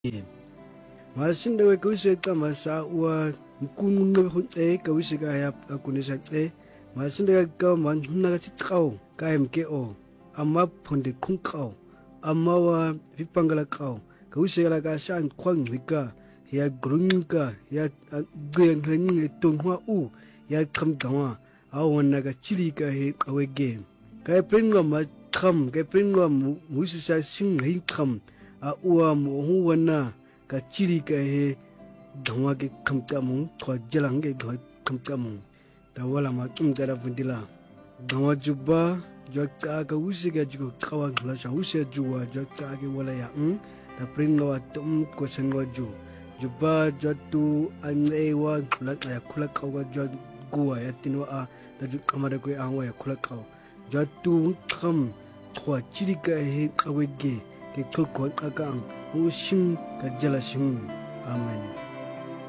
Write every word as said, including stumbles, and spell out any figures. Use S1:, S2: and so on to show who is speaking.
S1: Masinda we kuse kama sa wa mkungu hunte ka wisi ka ya akunisha te masinda ka man hunna ka tsau ka mke o amma phonde khungkau amma wa vipangala kau ka wisi ka ka shan kwang wika ya grunka ya geng ring tonghwa u ya kham gawa awana ka chili ka he awe game ka pringa ma kham ka pringa musi sa sing hin kham a uwa mo huwana ka chiri ka he gawa ke khamta mu thwa jalang ke gawa khamta mu ta wala ma tum tara fundila gawa juba jo ka ka usi ga ju kawa la sha usi juwa jo ka ke wala ya um ta pringa wa tum ko sangwa ju juba jo tu ane wa khula ya khula ka wa jo guwa ya tinwa a ta ju kamara ko an wa ya khula ka jo tu kham thwa chiri ka he awe ge ke khol ko ka ka u shim ka jala shim amen.